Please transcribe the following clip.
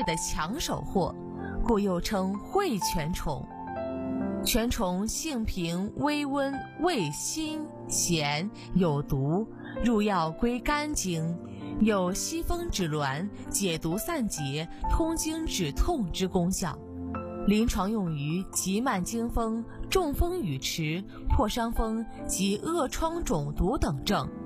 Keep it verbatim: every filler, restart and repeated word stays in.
胃的强手货，故又称惠泉虫。泉虫性平，微温，味辛咸，有毒，入药归肝经，有息风止挛、解毒散结、通经止痛之功效。临床用于急慢惊风、中风语迟、破伤风及恶疮肿毒等症。